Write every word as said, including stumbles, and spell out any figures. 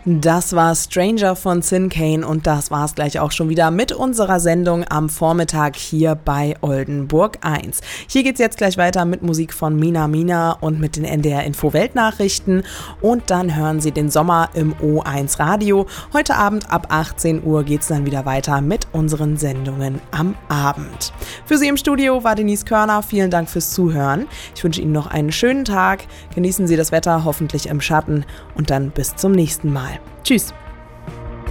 Das war Stranger von Sin Cane und das war es gleich auch schon wieder mit unserer Sendung am Vormittag hier bei Oldenburg eins. Hier geht's jetzt gleich weiter mit Musik von Mina Mina und mit den N D R Info Weltnachrichten und dann hören Sie den Sommer im O eins Radio. Heute Abend ab achtzehn Uhr geht's dann wieder weiter mit unseren Sendungen am Abend. Für Sie im Studio war Denise Körner. Vielen Dank fürs Zuhören. Ich wünsche Ihnen noch einen schönen Tag. Genießen Sie das Wetter, hoffentlich im Schatten und dann bis zum nächsten Mal. Tschüss.